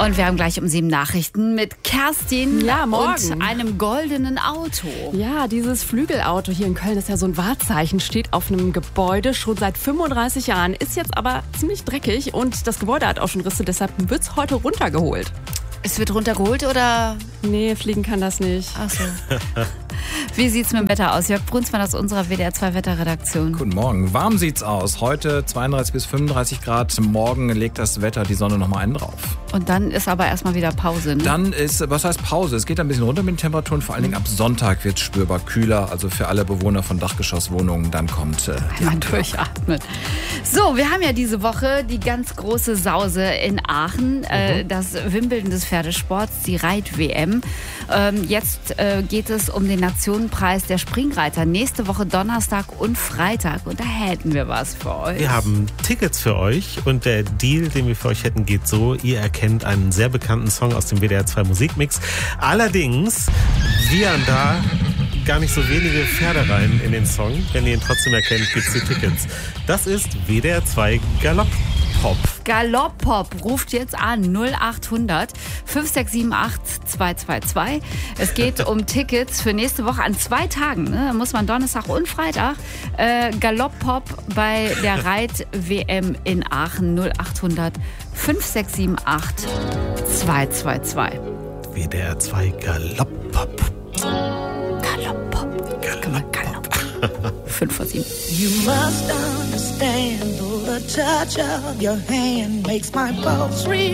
Und wir haben gleich um 7 Nachrichten mit Kerstin und einem goldenen Auto. Ja, dieses Flügelauto hier in Köln ist ja so ein Wahrzeichen, steht auf einem Gebäude schon seit 35 Jahren, ist jetzt aber ziemlich dreckig und das Gebäude hat auch schon Risse, deshalb wird es heute runtergeholt. Es wird runtergeholt oder? Nee, fliegen kann das nicht. Ach so. Wie sieht's mit dem Wetter aus? Jörg Brunsmann aus unserer WDR 2 Wetterredaktion. Guten Morgen. Warm sieht's aus. Heute 32 bis 35 Grad. Morgen legt das Wetter die Sonne nochmal einen drauf. Und dann ist aber erstmal wieder Pause, ne? Dann ist, was heißt Pause? Es geht ein bisschen runter mit den Temperaturen. Vor allen Dingen ab Sonntag wird es spürbar kühler. Also für alle Bewohner von Dachgeschosswohnungen. Dann kommt einmal durchatmen. So, wir haben ja diese Woche die ganz große Sause in Aachen. Das Wimbledon des Pferdesports, die Reit-WM. Jetzt geht es um den Nationenpreis der Springreiter. Nächste Woche Donnerstag und Freitag. Und da hätten wir was für euch. Wir haben Tickets für euch. Und der Deal, den wir für euch hätten, geht so. Ihr erkennt einen sehr bekannten Song aus dem WDR 2 Musikmix. Allerdings wiehern da gar nicht so wenige Pferdereien in den Song. Wenn ihr ihn trotzdem erkennt, gibt's die Tickets. Das ist WDR 2 Galopppop. Galopppop ruft jetzt an 0800 5678 222. Es geht um Tickets für nächste Woche an 2 Tagen. Ne? Da muss man Donnerstag und Freitag. Galopppop bei der Reit-WM in Aachen 0800 5678 222. WDR 2 Galopppop. Galopppop. Galopp. 5 vor 7. You must understand, the touch of your hand makes my pulse real.